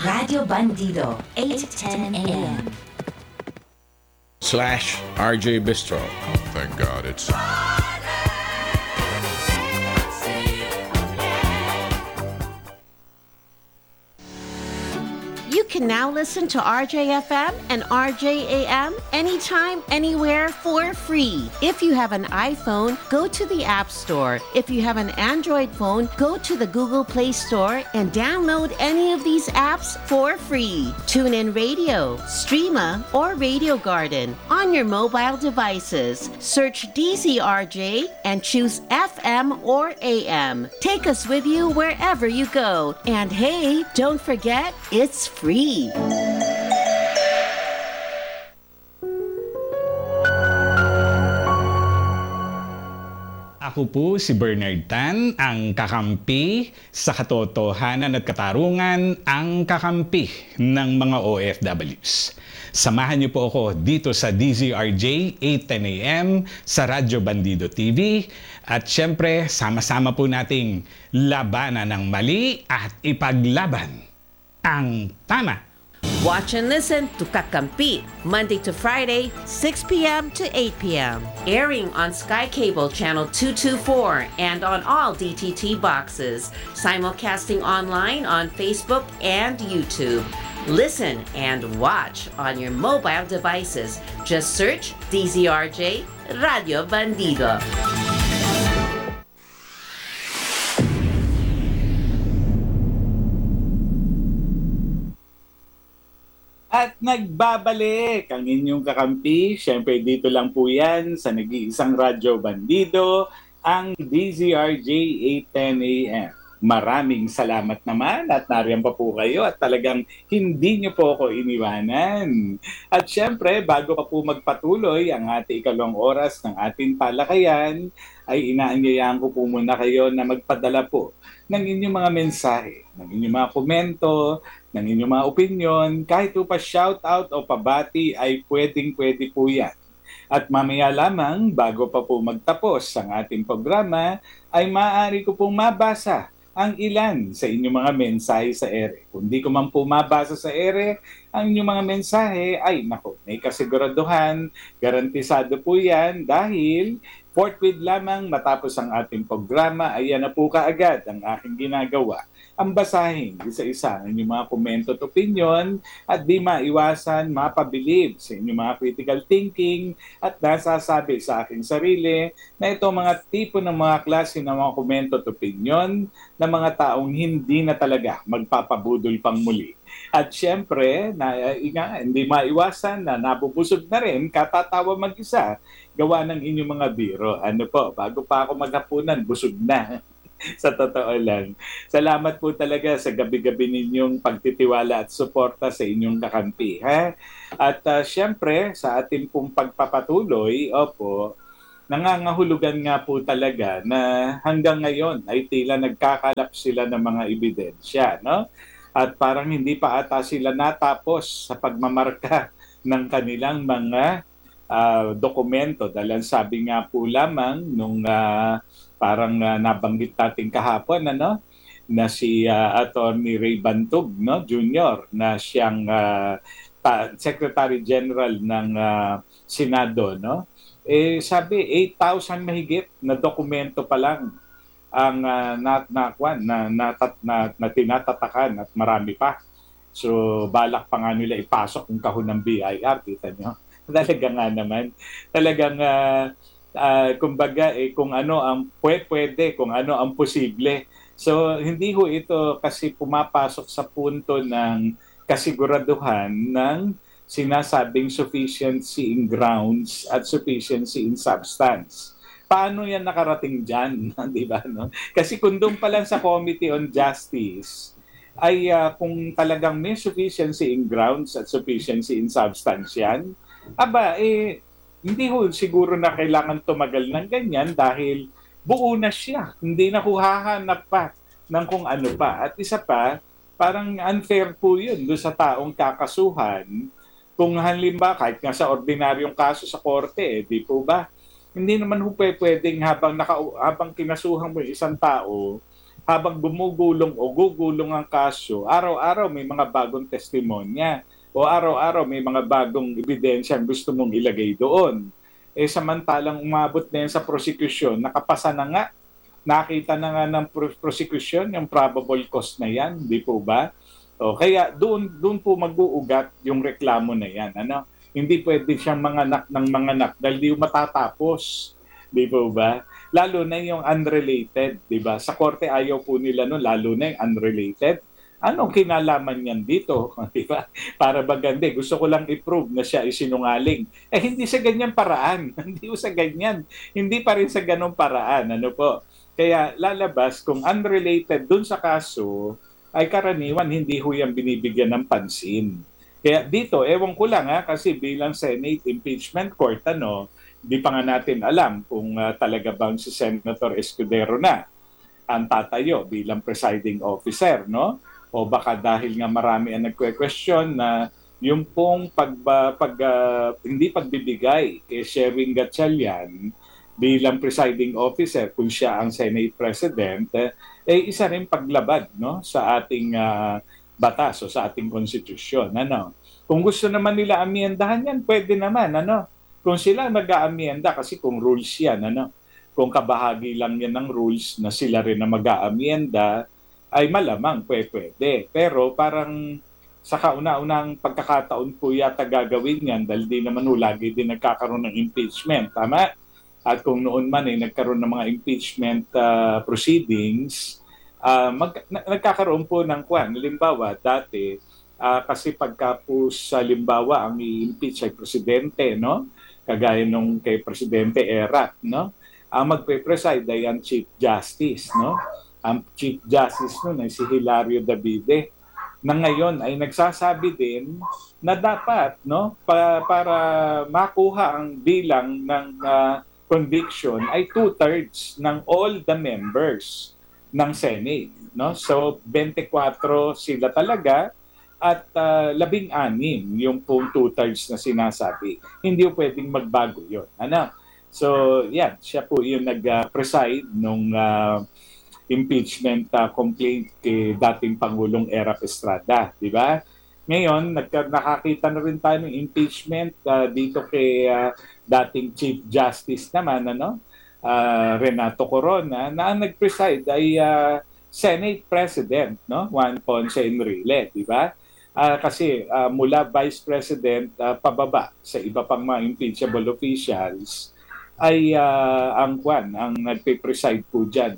Radio Bandido, 8:10 a.m. /RJ Bistro. Thank God it's... You can now listen to RJFM and RJAM anytime, anywhere for free. If you have an iPhone, go to the App Store. If you have an Android phone, go to the Google Play Store and download any of these apps for free. TuneIn Radio, Streama, or Radio Garden on your mobile devices. Search DZRJ and choose FM or AM. Take us with you wherever you go. And hey, don't forget, it's free. Ako po si Bernard Tan, ang kakampi sa katotohanan at katarungan, ang kakampi ng mga OFWs. Samahan niyo po ako dito sa DZRJ 8:10 a.m. sa Radyo Bandido TV. At syempre, sama-sama po nating labanan ng mali at ipaglaban ang tama. Watch and listen to Kakampi, Monday to Friday, 6 p.m. to 8 p.m. Airing on Sky Cable Channel 224 and on all DTT boxes. Simulcasting online on Facebook and YouTube. Listen and watch on your mobile devices. Just search DZRJ Radio Bandido. At nagbabalik ang inyong kakampi. Siyempre dito lang po yan sa nag-iisang Radyo Bandido, ang DZRJ 8:10 a.m. Maraming salamat naman at nariyan pa po kayo at talagang hindi niyo po ako iniwanan. At siyempre, bago pa po magpatuloy ang ating ikalawang oras ng ating talakayan, ay inaanyayahan ko po muna kayo na magpadala po ng inyong mga mensahe, ng inyong mga komento, ng inyong mga opinion, kahit po pa shoutout o pabati ay pwedeng-pwede po yan. At mamaya lamang, bago pa po magtapos ang ating programa, ay maaari ko pong mabasa ang ilan sa inyong mga mensahe sa ere. Kung di ko man po mabasa sa ere, ang inyong mga mensahe ay, nako, may kasiguraduhan, garantisado po yan dahil forthwith lamang matapos ang ating programa, ayan na po kaagad ang aking ginagawa. Ang basahin isa-isa ang inyong mga komento at opinion at di maiwasan mapabilib sa inyong mga critical thinking at nasasabi sa aking sarili na ito mga tipo ng mga klase ng mga komento at opinion ng mga taong hindi na talaga magpapabudol pang muli. At syempre, hindi maiwasan na nabubusog na rin, katatawa mag-isa, gawa ng inyong mga biro. Ano po, bago pa ako maghapunan, busog na. Sa totoo lang. Salamat po talaga sa gabi-gabi ninyong pagtitiwala at suporta sa inyong kakampi. Ha? At syempre, sa ating pong pagpapatuloy, nangangahulugan nga po talaga na hanggang ngayon ay tila nagkakalap sila ng mga ebidensya. No? At parang hindi pa ata sila natapos sa pagmamarka ng kanilang mga dokumento. Dahil sabi nga po lamang nung parang nabanggit natin kahapon na si Attorney Ray Bantog Jr. na siyang Secretary General ng Senado sabi 8,000 mahigit na dokumento pa lang ang na tinatatakan at marami pa. So balak pa nga nila ipasok yung kahon ng BIR, kita nyo. Talaga nga naman. Talagang kumbaga kung ano ang pwede, kung ano ang posible. So hindi ho ito kasi pumapasok sa punto ng kasiguraduhan ng sinasabing sufficiency in grounds at sufficiency in substance. Paano yan nakarating dyan? Di ba, no? Kasi kung doon pa lang sa Committee on Justice ay kung talagang may sufficiency in grounds at sufficiency in substance yan, hindi ho siguro na kailangan tumagal ng ganyan dahil buo na siya. Hindi na ho hahanap pa ng kung ano pa. At isa pa, parang unfair po yun doon sa taong kakasuhan. Kung halimbawa, kahit nga sa ordinaryong kaso sa korte, di po ba? Hindi naman ho pwedeng habang kinasuhan mo yung isang tao, habang gumugulong o gugulong ang kaso, araw-araw may mga bagong testimonya o araw-araw may mga bagong ebidensya ang gusto mong ilagay doon. Samantalang umabot na yan sa prosecution, nakapasa na nga, nakita na nga ng prosecution yung probable cause na yan, di po ba? Kaya doon po mag-uugat yung reklamo na yan. Hindi pwede siyang manganak ng manganak dahil di matatapos. Di po ba? Lalo na yung unrelated, di ba? Sa korte ayaw po nila no, lalo na yung unrelated. Anong kinalaman niyan dito? Di ba? Para bagandi, gusto ko lang i-prove na siya ay sinungaling. Hindi sa ganyang paraan. Hindi sa ganyan. Hindi pa rin sa ganong paraan. Kaya lalabas kung unrelated dun sa kaso, ay karaniwan hindi ho yan binibigyan ng pansin. Kaya dito, ewan ko lang kasi bilang Senate Impeachment Court, di pa nga natin alam kung talaga bang si Senator Escudero na ang tatayo bilang presiding officer, no? O baka dahil nga marami ang nagque-question na yung pong hindi pagbibigay kay Sherwin Gatchalian bilang presiding officer kung siya ang Senate President, isa rin paglabag no, sa ating batas o sa ating konstitusyon. Kung gusto naman nila amyendahan yan, pwede naman. Kung sila mag-aamyenda, kasi kung rules yan, kung kabahagi lang yan ng rules na sila rin na mag-aamyenda, ay malamang pwede. Pero parang sa kauna-unang pagkakataon po yata gagawin yan dahil di naman lagi din nagkakaroon ng impeachment. Tama? At kung noon man nagkaroon ng mga impeachment proceedings, nagkakaroon po ng halimbawa, dati, kasi pagka po sa limbawa ang i-impeach ay presidente, no? Kagaya nung kay Presidente Erap, no? Ang magpe-preside ay ang Chief Justice, no? Ang Chief Justice noon ay si Hilario Davide, na ngayon ay nagsasabi din na dapat, no, para makuha ang bilang ng conviction ay 2/3 ng all the members ng Senate, no? So 24 sila talaga at 16 yung pong 2/3 na sinasabi. Hindi po pwedeng magbago yun. So, yan. Siya po yung nag-preside nung impeachment complaint kay dating Pangulong Erap Estrada. Di ba? Ngayon, nakakita na rin tayo ng impeachment dito kay dating Chief Justice naman, Renato Corona, na ang nag-preside ay Senate President, no? Juan Ponce Enrile, di ba? Kasi mula Vice President pababa sa iba pang mga impeachable officials ay ang nagpe-preside po diyan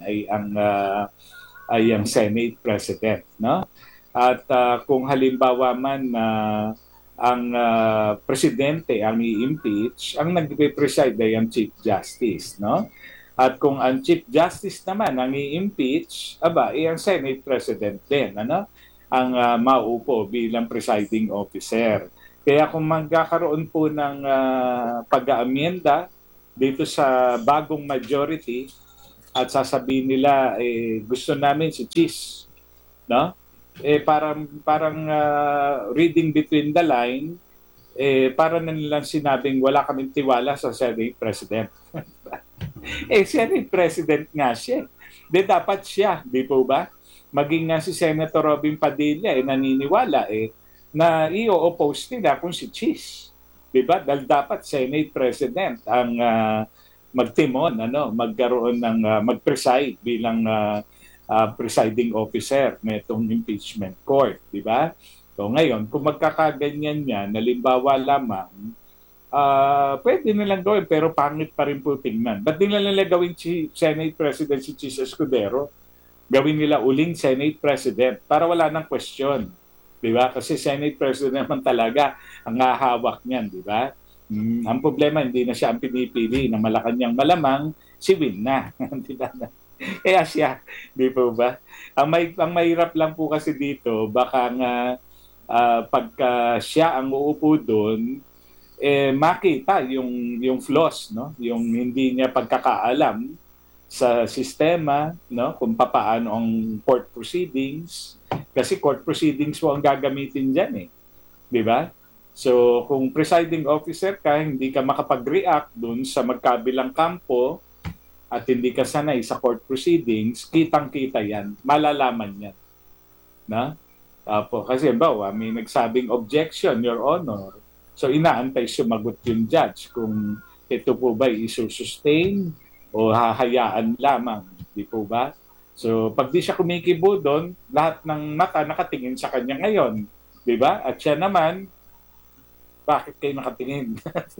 ay ang Senate President, no? At kung halimbawa man ang presidente ang i-impeach, ang nagpe-preside ay ang Chief Justice, no? At kung ang Chief Justice naman ang i-impeach, ang Senate President din, ang maupo bilang presiding officer. Kaya kung magkakaroon po ng pag-aamyenda dito sa bagong majority at sasabihin nila gusto namin si Cheese, no? Parang reading between the line, para na nilang sinabing wala kaming tiwala sa Senate President. Senate President nga siya. Dapat siya, di po ba? Maging nga si Senator Robin Padilla naniniwala na i-oppose nila kung si Cheese. Diba? Dahil dapat Senate President ang magtimon, magkaroon ng mag-preside bilang presiding officer nitong impeachment court. Diba? So ngayon, kung magkakaganyan yan, halimbawa lamang, pwede nilang gawin pero pangit pa rin po tingnan. Ba't nila gawin si Senate President si Cheese Escudero? Gawin nila uling Senate President para wala nang question. Di ba? Kasi Senate President naman talaga ang hahawak niyan, di ba? Ang problema, hindi na siya ang pinipili na Malacanang malamang, si Win na. Di ba? Kaya siya, di po ba? Ang mahirap lang po kasi dito, baka nga pagka siya ang uupo doon, makita yung flaws, no? Yung hindi niya pagkakaalam sa sistema, no, kung papaano ang court proceedings, kasi court proceedings po ang gagamitin diyan di ba? So kung presiding officer ka, hindi ka makapag-react dun sa magkabilang kampo, at hindi ka sanay sa court proceedings, kitang-kita yan, malalaman yan. Na? Kasi may nagsabing objection, Your Honor. So inaantay sumagot yung judge kung ito po ba isusustain o hahayaan lamang. Di po ba? So pag di siya kumikibo doon, lahat ng mata nakatingin sa kanya ngayon. Di ba? At siya naman, bakit kayo nakatingin?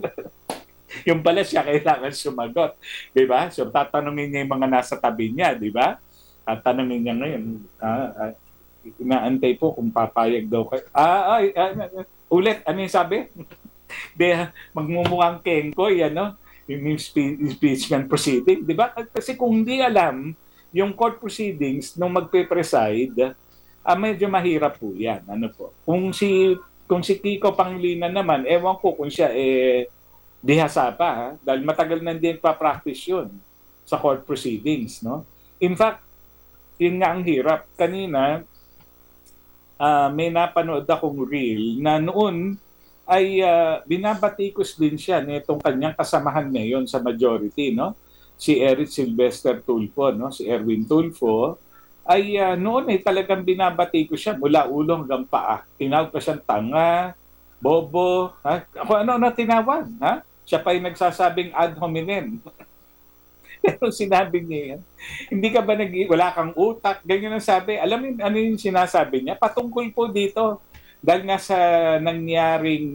Yung pala siya kailangan sumagot. Di ba? So tatanungin niya yung mga nasa tabi niya. Di ba? At tanungin niya ngayon, inaantay po kung papayag daw kayo. Ulit, ano yung sabi? Magmumukhang kengkoy, yung impeachment proceeding. Di ba? Kasi kung hindi alam yung court proceedings nung magpe-preside, medyo mahirap po yan. Ano po? Kung si Kiko Pangilinan naman, ewan ko kung siya dihasa pa, dahil matagal na din pa-practice yun sa court proceedings. No? In fact, yun nga ang hirap. Kanina, may napanood akong reel na noon ay binabatikos din siya nitong kanyang kasamahan ngayon sa majority, no? Si Eric Sylvester Tulfo, no? Si Erwin Tulfo, ay noon ay talagang binabatikos siya mula ulo hanggang paa. Tinawag pa siyang tanga, bobo, ha? Ano tinawag, ha? Siya pa yung nagsasabing ad hominem. Pero sinabi niya yan, hindi ka ba wala kang utak, ganyan ang sabi. Alam mo ano yung sinasabi niya? Patungkol po dito. Dahil nga sa nangyaring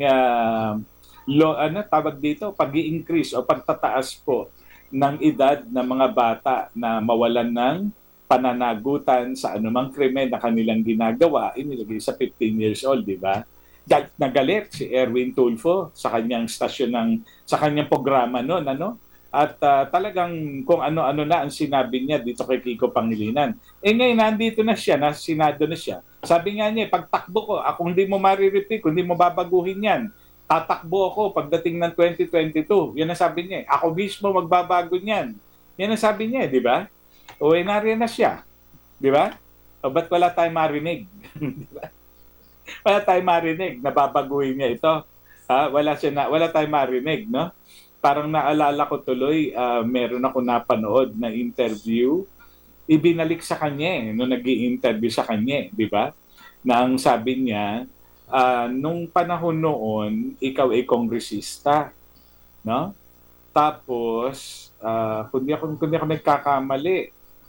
tawag dito, pag-i-increase o pagtataas po ng edad ng mga bata na mawalan ng pananagutan sa anumang krimen na kanilang ginagawa, inilagay sa 15 years old, di ba? Nagalit si Erwin Tulfo sa kanyang sa kanyang programa noon, At talagang kung ano-ano na ang sinabi niya dito kay Kiko Pangilinan. Ngayon, nandito na siya, Senado na siya. Sabi nga niya, pagtakbo ko, kung hindi mo marirepeat, kung hindi mo babaguhin yan, tatakbo ako pagdating ng 2022. Yan ang sabi niya. Ako mismo magbabago niyan. Yan ang sabi niya, di ba? Nariyan na siya. Di ba? Ba't wala tayong marinig? Di ba? Wala tayong marinig na babaguhin niya ito. Wala tayong marinig, no? Parang naalala ko tuloy, meron ako napanood na interview, ibinalik sa kanya nung nag-i-interview sa kanya, di ba? Na ang sabi niya, nung panahon noon, ikaw ay kongresista, no? Tapos, kung di ako nagkakamali,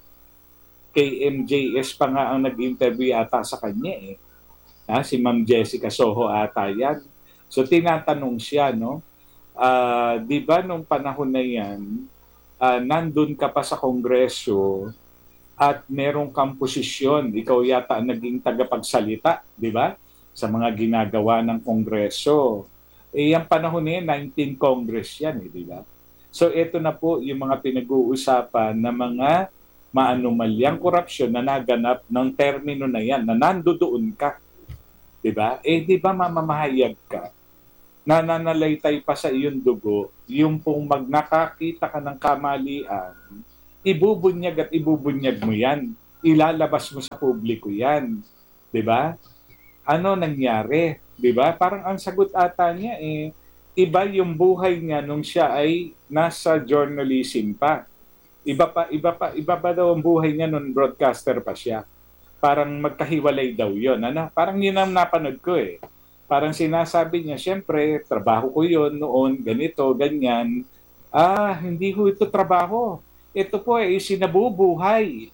kay MJS pa nga ang nag-interview ata sa kanya si Ma'am Jessica Soho ata yan. So tinatanong siya, no? Di ba nung panahon na yan, nandun ka pa sa Kongreso at merong kang posisyon, ikaw yata ang naging tagapagsalita, di ba? Sa mga ginagawa ng Kongreso. Yung panahon na yan, 19 Congress yan, di ba? So ito na po yung mga pinag-uusapan na mga maanumalyang korupsyon na naganap ng termino na yan, na nandoon ka. Di ba? Di ba mamamahayag ka? Nananalaytay pa sa iyong dugo, yung pong nakakita ka ng kamalian, ibubunyag at ibubunyag mo yan. Ilalabas mo sa publiko yan. Di ba? Ano nangyari? Di ba? Parang ang sagot ata niya iba yung buhay niya nung siya ay nasa journalism pa. Iba pa daw ang buhay niya nung broadcaster pa siya. Parang magkahiwalay daw yun. Parang yun ang napanood ko Parang sinasabi niya, syempre, trabaho ko yun noon, ganito, ganyan. Hindi ko ito trabaho. Ito po isinabubuhay.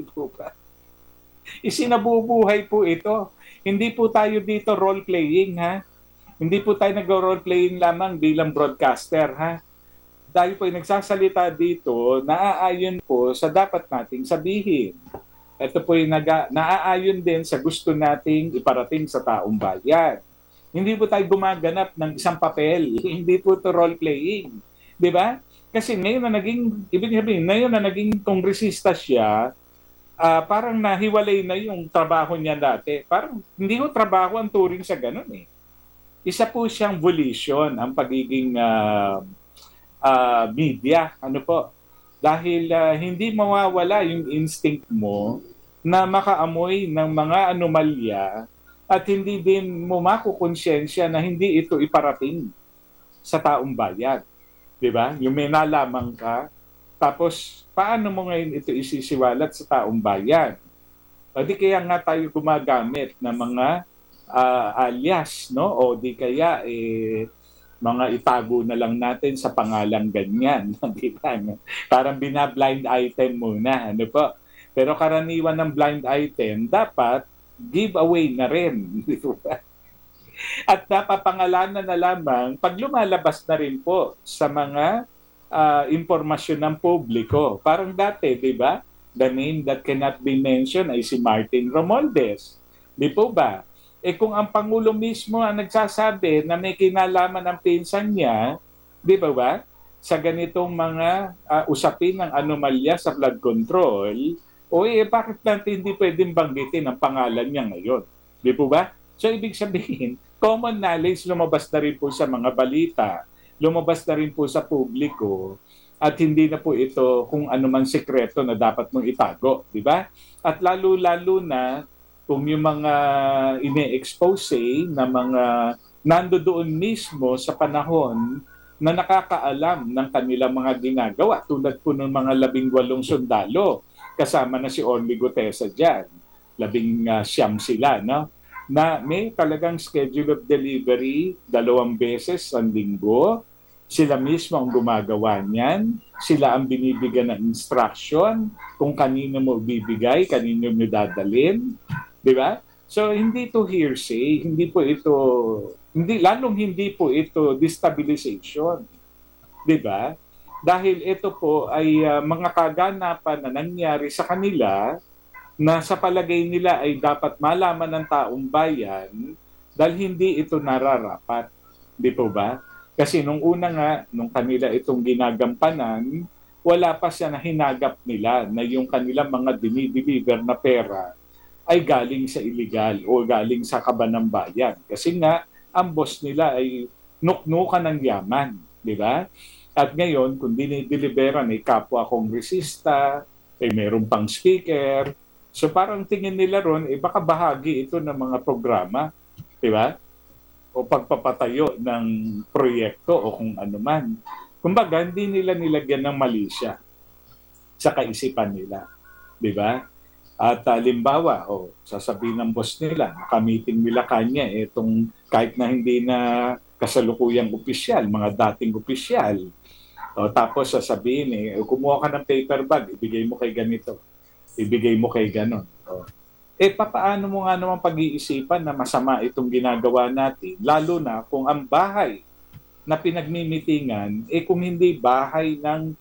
Isinabubuhay po ito. Hindi po tayo dito role-playing, ha? Hindi po tayo nag-role-playing lamang bilang broadcaster, ha? Dahil po nagsasalita dito, naaayon po sa dapat nating sabihin. Ito po naaayon din sa gusto nating iparating sa taong bayan. Hindi po tayo gumaganap ng isang papel. Hindi po ito role-playing. Di ba? Kasi ngayon na naging kongresista siya, parang nahiwalay na yung trabaho niya dati. Parang hindi ko trabaho ang turing sa ganun Isa po siyang volition, ang pagiging media. Dahil hindi mawawala yung instinct mo na makaamoy ng mga anomalya at hindi din mo makukonsensya na hindi ito iparating sa taong bayan. Di ba? Yung may nalaman ka Tapos, paano mo ngayon ito isisiwalat sa taong bayan? O di kaya nga tayo gumagamit ng mga alias, no? O di kaya mga itago na lang natin sa pangalang ganyan. Di ba? Parang bina-blind item muna. Ano po? Pero karaniwan ng blind item, dapat giveaway na rin. Di ba? At napapangalanan na lamang pag lumalabas na rin po sa mga impormasyon ng publiko. Parang dati, di ba? The name that cannot be mentioned ay si Martin Romualdez. Di po ba? Kung ang Pangulo mismo ang nagsasabi na may kinalaman ng pinsan niya, di ba sa ganitong mga usapin ng anomalya sa flood control, bakit natin hindi pwedeng banggitin ang pangalan niya ngayon? Di po ba? So, ibig sabihin, common knowledge lumabas na rin po sa mga balita, lumabas na rin po sa publiko, at hindi na po ito kung ano man sekreto na dapat mong itago, di ba? At lalo-lalo na kung yung mga ine-expose na mga nandoon mismo sa panahon na nakakaalam ng kanilang mga ginagawa, tulad po ng mga 18 sundalo, kasama na si Orly Gutesa dyan, 19 sila, no? Na may talagang schedule of delivery 2 beses sa linggo. Sila mismo ang gumagawa niyan. Sila ang binibigyan ng instruction kung kanino mo bibigay, kanino mo dadalhin. Di ba? So, hindi to hearsay. Lalong hindi po ito destabilization. Di ba? Dahil ito po ay mga kaganapan na nangyari sa kanila na sa palagay nila ay dapat malaman ng taong bayan dahil hindi ito nararapat. Di po ba? Kasi nung una nga, nung kanila itong ginagampanan, wala pa siya na hinagap nila na yung kanilang mga dinideliver na pera ay galing sa illegal o galing sa kaban ng bayan. Kasi nga, ang boss nila ay nuknukan ng yaman. Di ba? At ngayon, kung dinideliveran ay kapwa kongresista, meron pang speaker. So parang tingin nila ron, baka bahagi ito ng mga programa. Di ba? O pagpapatayo ng proyekto o kung ano man. Kumbaga, hindi nila nilagyan ng mali siya sa kaisipan nila. Di ba? At halimbawa, sasabihin ng boss nila, nakamiting nila kanya itong kahit na hindi na kasalukuyang opisyal, mga dating opisyal. Tapos sasabihin, kumuha ka ng paper bag, ibigay mo kay ganito, ibigay mo kay ganon. Papaano mo nga naman pag-iisipan na masama itong ginagawa natin? Lalo na kung ang bahay na pinagmimitingan, kung hindi bahay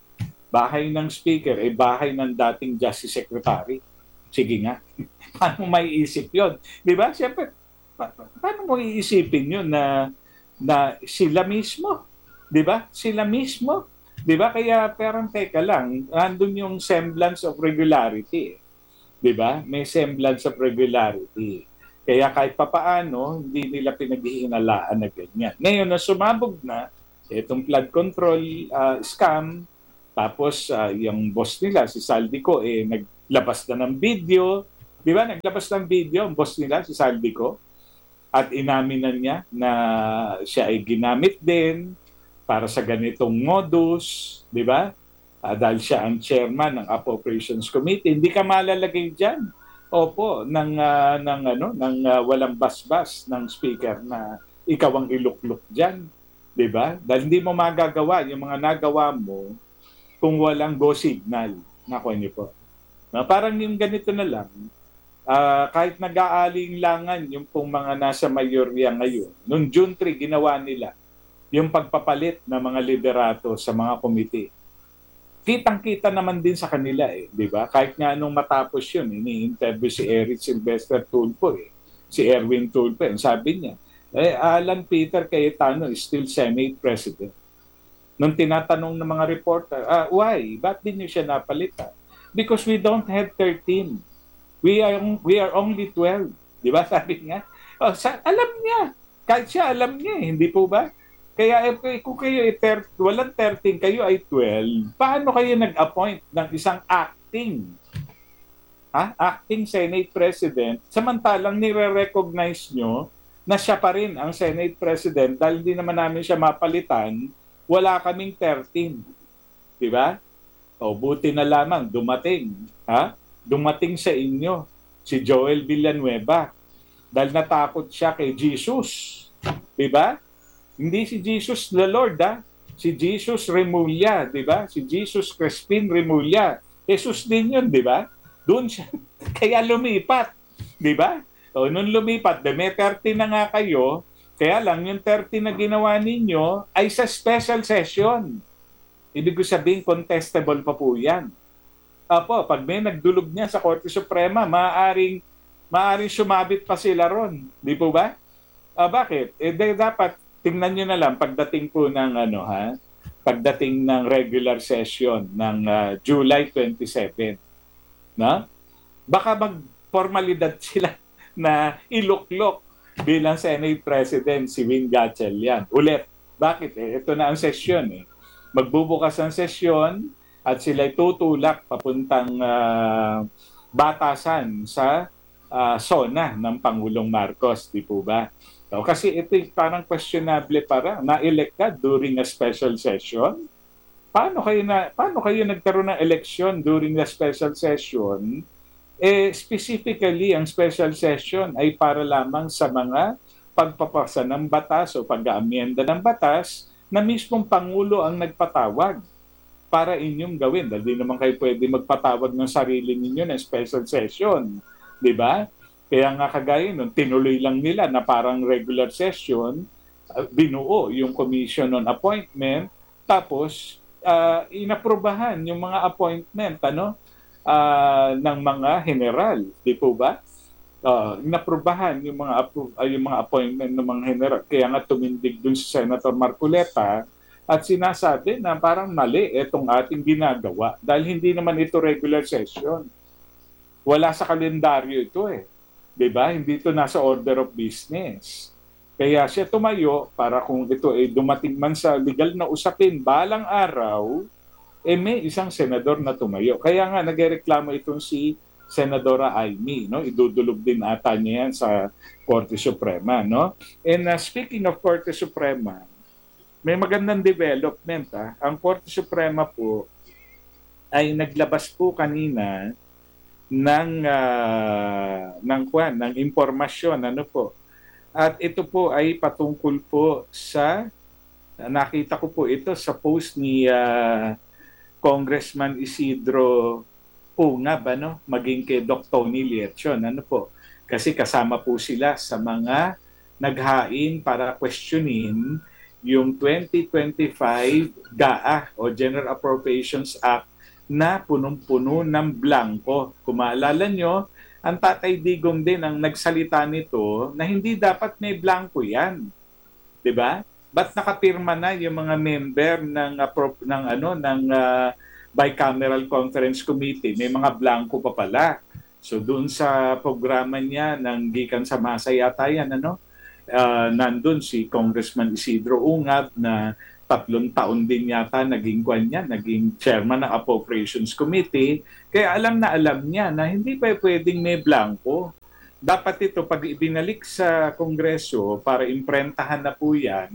ng speaker, bahay ng dating Justice Secretary. Sige nga, paano may isip yun? Di ba? Siyempre, paano mo iisipin yun na sila mismo? Di ba? Sila mismo? Di ba? Kaya parang teka lang, nandun yung semblance of regularity. Di ba? May semblance of regularity. Kaya kahit papaano, hindi nila pinaghihinalaan na ganyan. Ngayon, na sumabog na itong flood control scam, tapos yung boss nila, si Saldico, naglabas na ng video. Di ba? Naglabas ng video ang boss nila, si Saldico. At inamin na niya na siya ay ginamit din para sa ganitong modus. Di ba? Dahil siya ang chairman ng Appropriations Committee, hindi ka malalagay diyan. Opo, ng walang basbas ng speaker na ikaw ang iluklok diyan, 'di ba? Dahil hindi mo magagawa yung mga nagawa mo kung walang go signal. Nakuha niyo po. Parang yung ganito na lang. Kahit nag-aalinlangan yung pong mga nasa mayorya ngayon, noong June 3 ginawa nila yung pagpapalit ng mga liderato sa mga komite. Kitang-kita naman din sa kanila di ba? Kahit nga nung matapos yun, ini-interview si Eric Sylvester Tulfo si Erwin Tulfo, sabi niya, Alan Peter Cayetano is still Senate President. Nung tinatanong ng mga reporter, why? Ba't din niyo siya napalitan? Because we don't have 13. We are only 12. Di ba? Sabi niya. Alam niya. Kahit siya alam niya, hindi po ba? Kaya kung kayo walang 13, kayo ay 12, paano kayo nag-appoint ng isang acting Senate President, samantalang nire-recognize nyo na siya pa rin ang Senate President dahil hindi naman namin siya mapalitan, wala kaming 13. Di ba? O buti na lamang dumating, ha? Dumating sa inyo si Joel Villanueva dahil natakot siya kay Jesus. 'Di ba? Hindi si Jesus the Lord, ha? Si Jesus Remulla, 'di ba? Si Jesus Crispin Remulla. Jesus din 'yun, 'di ba? Doon siya kaya lumipat, 'di ba? O nung lumipat, may 30 na nga kayo, kaya lang yung 30 na ginawa ninyo ay sa special session. Ibig ko sabihin, contestable pa po yan. Apo, pag may nagdulog niya sa Korte Suprema, maaaring sumabit pa sila ron. Di po ba? Bakit? Dapat, tingnan nyo na lang, pagdating po ng pagdating ng regular session ng July 27. No? Baka mag-formalidad sila na iluklok bilang Senate President si Win Gatchalian. Ulit. Bakit? Ito na ang session eh. Magbubukas ang sesyon at sila'y tutulak papuntang batasan sa SONA ng Pangulong Marcos, di po ba? So, kasi ito parang questionable para na-elect ka during a special session. Paano kayo nagkaroon ng election during the special session? Specifically, ang special session ay para lamang sa mga pagpapasa ng batas o pag-aamyenda ng batas na mismong Pangulo ang nagpatawag para inyong gawin. Dahil di naman kayo pwede magpatawag ng sarili ninyo ng special session. Di ba? Kaya nga kagaya nun, tinuloy lang nila na parang regular session, binuo yung Commission on Appointment, tapos inaprubahan yung mga appointment ng mga general. Di po ba? Inaprubahan yung mga appointment ng mga general. Kaya nga tumindig dun si Senator Marcoleta at sinasabi na parang mali itong ating ginagawa dahil hindi naman ito regular session. Wala sa kalendaryo ito eh. 'Di ba? Hindi ito nasa order of business. Kaya siya tumayo para kung ito ay dumating man sa legal na usapin balang araw, may isang senador na tumayo. Kaya nga nagreklamo itong si Senadora Amy, no? Idudulog din ata niya yan sa Korte Suprema, no? And speaking of Korte Suprema, may magandang development, ha? Ang Korte Suprema po ay naglabas po kanina ng impormasyon, At ito po ay patungkol po sa nakita ko po ito sa post ni Congressman Isidro Ungab, maging kay Dr. Tony Lietson, kasi kasama po sila sa mga naghain para questionin yung 2025 GAA o General Appropriations Act na punong-puno ng blanco. Kung maalala nyo, ang Tatay Digong din ang nagsalita nito na hindi dapat may blanco yan. 'Di ba? Ba't nakapirma na yung mga member ng Bicameral Conference Committee? May mga blanco pa pala. So doon sa programa niya ng Gikan sa Masa yata yan, nandun si Congressman Isidro Ungab na 3 taon din yata naging naging chairman ng Appropriations Committee. Kaya alam niya na hindi pa pwedeng may blanco. Dapat ito pag ibinalik sa Kongreso para imprentahan na po yan,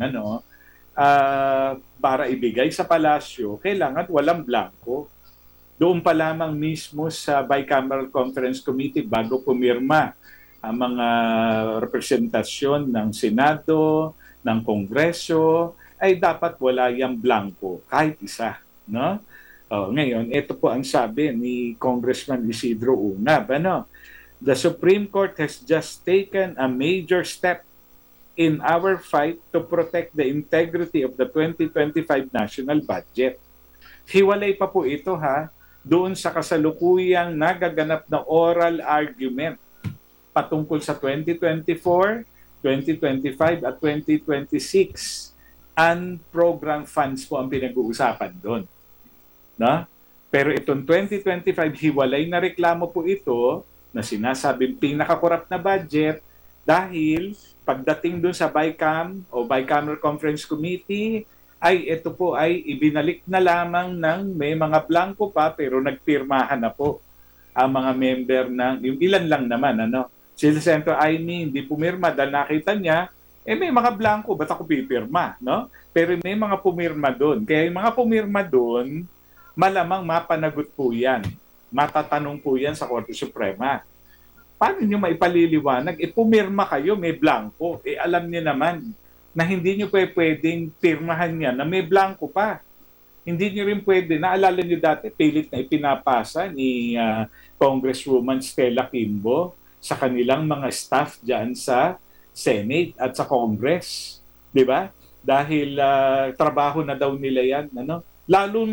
para ibigay sa palasyo, kailangan walang blanco. Doon pa lamang mismo sa Bicameral Conference Committee bago pumirma ang mga representasyon ng Senado, ng Kongreso, ay dapat wala yung blanco, kahit isa. No? Ngayon, ito po ang sabi ni Congressman Isidro Ungab. The Supreme Court has just taken a major step in our fight to protect the integrity of the 2025 national budget. Hiwalay pa po ito doon sa kasalukuyang nagaganap na oral argument patungkol sa 2024, 2025 at 2026. Program funds po ang pinag-uusapan doon. No? Pero itong 2025, hiwalay na reklamo po ito na sinasabing pinaka-corrupt na budget dahil pagdating doon sa BICAM o Bicameral Conference Committee, ay ito po ay ibinalik na lamang ng may mga blanco pa pero nagpirmahan na po ang mga member ng, yung ilan lang naman, Si Senator Amy hindi pumirma dahil nakita niya, may mga blanco, ba't ako pipirma, no? Pero may mga pumirma doon. Kaya yung mga pumirma doon malamang mapanagot po yan. Matatanong po yan sa Korte Suprema. Paano nyo maipaliliwanag? Pumirma kayo, may blanco. Alam niyo naman na hindi nyo pwedeng pirmahan yan na may blanco pa. Hindi nyo rin pwede. Naalala nyo dati, pilit na ipinapasa ni Congresswoman Stella Kimbo sa kanilang mga staff dyan sa Senate at sa Congress. Di ba? Dahil trabaho na daw nila yan. Ano? Lalo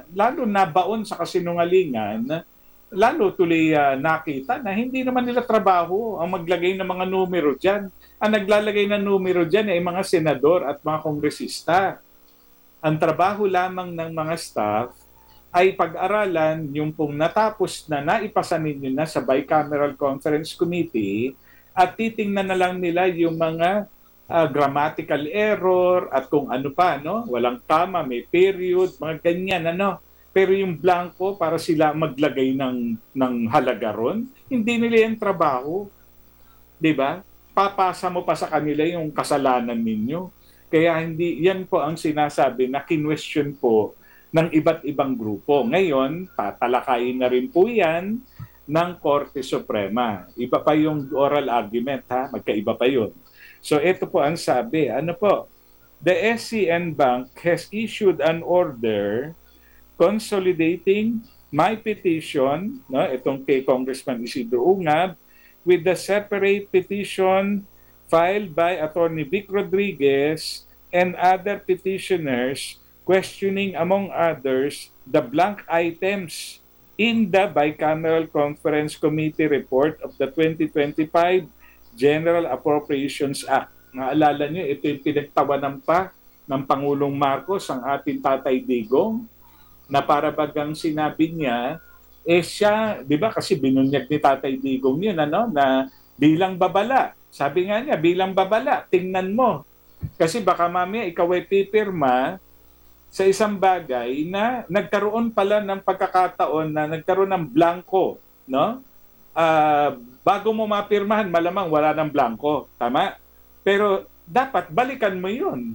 na baon sa kasinungalingan, lalo tuloy nakita na hindi naman nila trabaho ang maglagay ng mga numero dyan. Ang naglalagay ng numero dyan ay mga senador at mga kongresista. Ang trabaho lamang ng mga staff ay pag-aralan yung pong natapos na naipasa ninyo na sa Bicameral Conference Committee at titingnan na lang nila yung mga grammatical error at kung ano pa, no? Walang tama, may period, mga ganyan, ano? Pero yung blanco para sila maglagay ng halaga ron, hindi nila yung trabaho. 'Di ba? Papasa mo pa sa kanila yung kasalanan ninyo. Kaya hindi, yan po ang sinasabi na kinwestiyon po ng iba't ibang grupo. Ngayon, tatalakayin na rin po yan ng Korte Suprema. Iba pa yung oral argument, ha? Magkaiba pa yun. So ito po ang sabi. Ano po? The SCN Bank has issued an order consolidating my petition, no, itong kay Congressman Isidro Ungab, with the separate petition filed by Attorney Vic Rodriguez and other petitioners questioning, among others, the blank items in the Bicameral Conference Committee report of the 2025 General Appropriations Act. Naalala niyo, ito yung pinagtawanan pa ng Pangulong Marcos, ang ating Tatay Digong, na para bagang sinabi niya, siya, di ba, kasi binunyag ni Tatay Digong yun, ano, na bilang babala. Sabi nga niya, bilang babala, tingnan mo. Kasi baka mamaya ikaw ay pipirma sa isang bagay na nagkaroon pala ng pagkakataon na nagkaroon ng blanco, no? Bago mo mapirmahan, malamang wala ng blanco. Tama? Pero dapat balikan mo yun.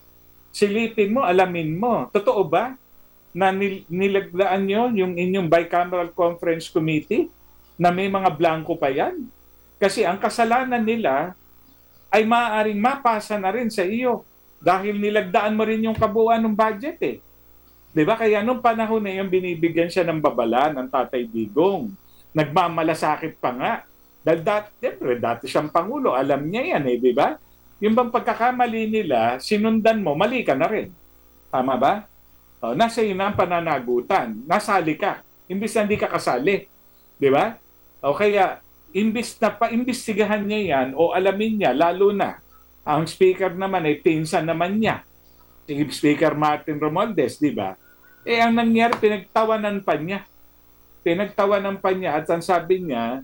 Silipin mo, alamin mo. Totoo ba na nilagdaan nyo yung inyong Bicameral Conference Committee na may mga blanco pa yan? Kasi ang kasalanan nila ay maaaring mapasa na rin sa iyo dahil nilagdaan mo rin yung kabuuan ng budget eh. Diba? Kaya nung panahon na yun, binibigyan siya ng babala ng Tatay Digong. Nagmamalasakit pa nga. Dahil dati siyang Pangulo, alam niya yan eh, di ba? Yung bang pagkakamali nila, sinundan mo, mali ka na rin. Tama ba? O, nasa iyo na ang pananagutan. Nasali ka. Imbis na hindi ka kasali. Di ba? O kaya, imbis na paimbestigahan niya yan o alamin niya, lalo na, ang speaker naman ay pinsan naman niya. Si Speaker Martin Romualdez, di ba? Ang nangyari, pinagtawanan pa niya. Pinagtawanan pa niya at ang sabi niya,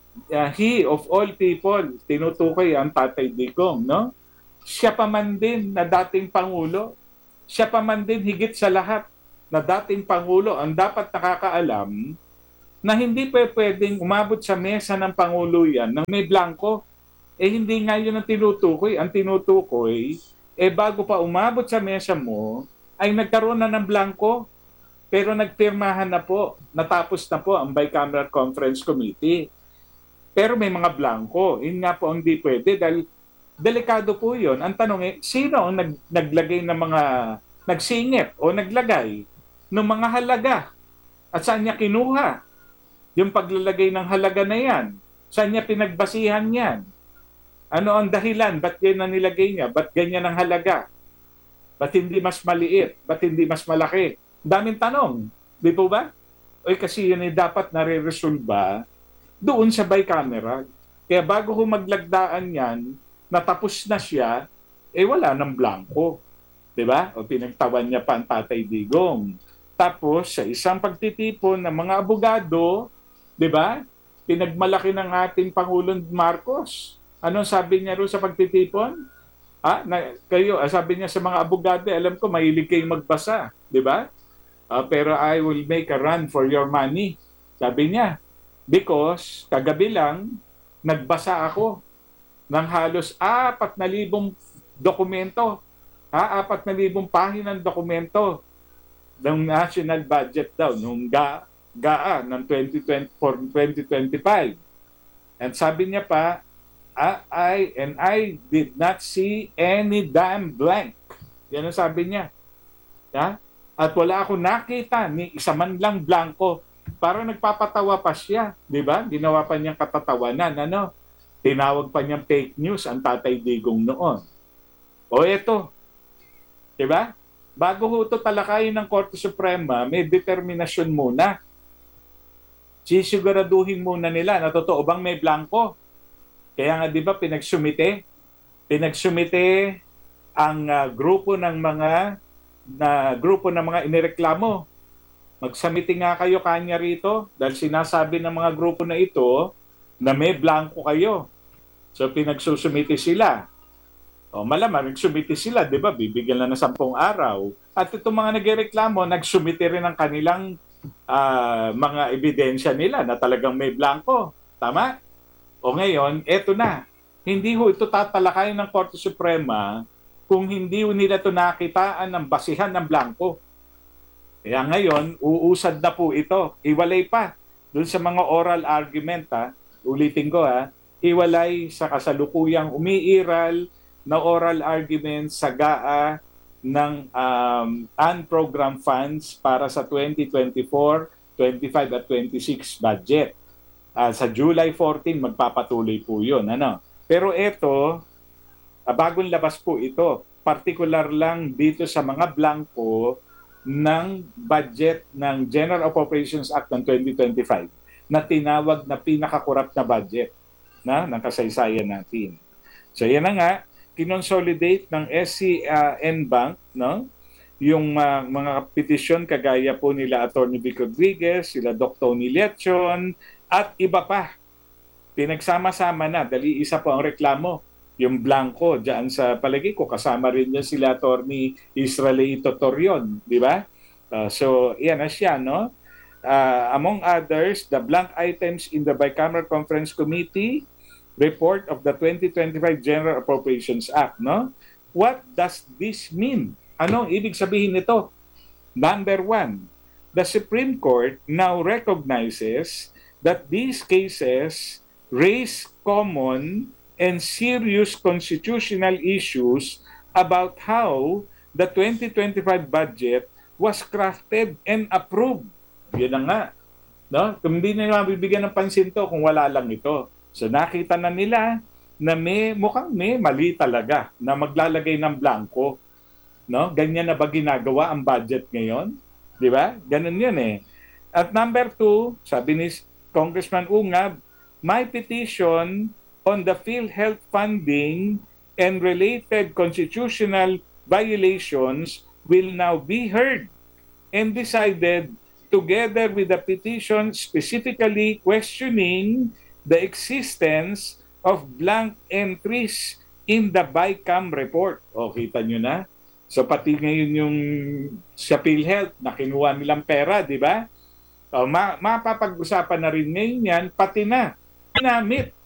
he of all people, tinutukoy ang Tatay Digong, no? Siya pa man din na dating Pangulo. Siya pa man din higit sa lahat na dating Pangulo ang dapat nakakaalam na hindi pwedeng umabot sa mesa ng Pangulo yan nang may blanco. Hindi nga yun ang tinutukoy. Ang tinutukoy, bago pa umabot sa mesa mo, ay nagkaroon na ng blanco. Pero nagpirmahan na po, natapos na po ang Bicameral Conference Committee. Pero may mga blanco. Yun nga po ang di pwede dahil delikado po yun. Ang tanong sino ang naglagay ng mga, nagsingit o naglagay ng mga halaga? At saan niya kinuha? Yung paglalagay ng halaga na yan. Saan niya pinagbasihan yan? Ano ang dahilan? Ba't yan na nilagay niya? Ba't ganyan ang halaga? Ba't hindi mas maliit? Ba't hindi mas malaki? Daming tanong. Di po ba? Kasi yun ay dapat nare-resolba doon sa bicameral. Kaya bago ko maglagdaan yan, natapos na siya, wala ng blanco. Di ba? O pinagtawan niya pa ang Tatay Digong. Tapos, sa isang pagtitipon ng mga abogado, di ba? Pinagmalaki ng ating Pangulong Marcos. Anong sabi niya ro sa pagtitipon? Sabi niya sa mga abogado, alam ko, mahilig kayong magbasa. Di ba? Pero I will make a run for your money. Sabi niya. Because, kagabi lang, nagbasa ako ng halos 4,000 dokumento. 4,000 pahinang dokumento ng national budget daw, nung GAA ng 2024-2025. And sabi niya pa, I did not see any damn blank. Yan ang sabi niya. Yeah? At wala ako nakita ni isa man lang blanco. Parang nagpapatawa pa siya, di ba? Ginawa pa niyang katatawanan, ano? Tinawag pa niyang fake news ang Tatay Digong noon. O eto, di ba? Bago ho ito talakayin ng Korte Suprema, may determinasyon muna. Sisiguraduhin muna nila na totoo bang may blanco. Kaya nga di ba pinagsumite ang grupo ng mga inireklamo. Magsamiti nga kayo kanya rito dahil sinasabi ng mga grupo na ito na may blanco kayo. So pinagsusumiti sila. O malamang nagsumiti sila, di ba? Bibigyan lang ng 10 araw. At itong mga nagreklamo, nagsumiti rin ng kanilang mga ebidensya nila na talagang may blanco. Tama? O ngayon, eto na. Hindi ho ito tatalakayin ng Korte Suprema kung hindi ho nila ito nakitaan ng basihan ng blanco. Kaya ngayon, uusad na po ito. Iwalay pa doon sa mga oral argument. Ulitin ko, iwalay sa kasalukuyang umiiral na oral argument sa GAA ng unprogrammed funds para sa 2024, 25 at 26 budget. Sa July 14, magpapatuloy po yun. Ano? Pero ito, bagong labas po ito. Particular lang dito sa mga blanco ng budget ng General Appropriations Act ng 2025 na tinawag na pinakakorrupt na budget ng kasaysayan natin. So yan na nga, kinonsolidate ng SCN Bank, no? Yung mga petisyon kagaya po nila Atty. Vic Rodriguez, sila Dr. Tony Lechon, at iba pa. Pinagsama-sama na, dali isa po ang reklamo. Yung blanco, dyan sa palagi ko, kasama rin yan sila Atty. Israelito Torion, di ba? So, yan na siya, no? Among others, the blank items in the Bicameral Conference Committee report of the 2025 General Appropriations Act, no? What does this mean? Anong ibig sabihin nito? Number 1, the Supreme Court now recognizes that these cases raise common and serious constitutional issues about how the 2025 budget was crafted and approved. Yan na nga. No? Kung hindi nila mabibigyan ng pansin to kung wala lang ito. So nakita na nila na mukhang may mali talaga na maglalagay ng blanco. No? Ganyan na ba ginagawa ang budget ngayon? Di ba? Ganun yun eh. At number 2, sabi ni Congressman Ungab, my petition on the PhilHealth funding and related constitutional violations will now be heard and decided together with the petition specifically questioning the existence of blank entries in the BICAM report. O, kita nyo na? So, pati ngayon yung sa PhilHealth na kinuha nilang pera, di ba? Mapapag-usapan na rin ngayon yan, pati na ginamit